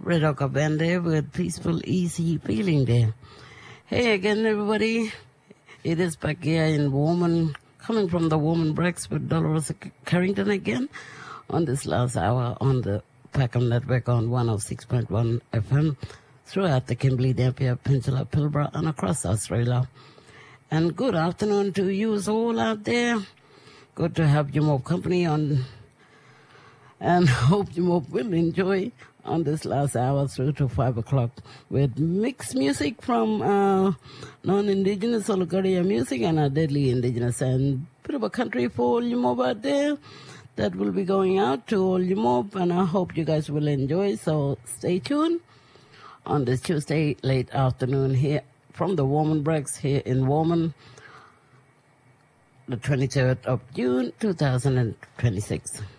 Red Oak Band there with Peaceful Easy Feeling there. Hey again everybody, it is back here in Woman, coming from the Woman Breaks with Dolores Carrington again on this last hour on the Packham Network on 106.1 FM throughout the Kimberley, Dampier Peninsula, Pilbara and across Australia. And good afternoon to you all out there. Good to have you more company on, and hope you more will enjoy on this last hour through to 5 o'clock with mixed music from non-Indigenous Ologaria music and our deadly Indigenous and bit of a country for all you mob out there that will be going out to all you mob, and I hope you guys will enjoy. So stay tuned on this Tuesday late afternoon here from the Woman Breaks here in Woman, the 23rd of June 2026.